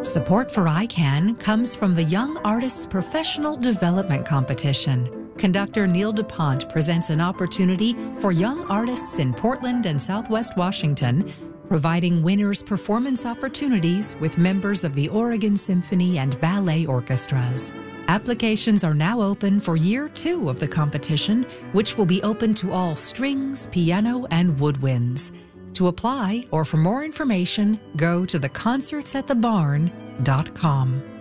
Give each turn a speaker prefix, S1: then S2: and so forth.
S1: Support for ICANN comes from the Young Artists Professional Development Competition. Conductor Neil DuPont presents an opportunity for young artists in Portland and Southwest Washington, providing winners performance opportunities with members of the Oregon Symphony and Ballet Orchestras. Applications are now open for Year 2 of the competition, which will be open to all strings, piano, and woodwinds. To apply or for more information, go to theconcertsatthebarn.com.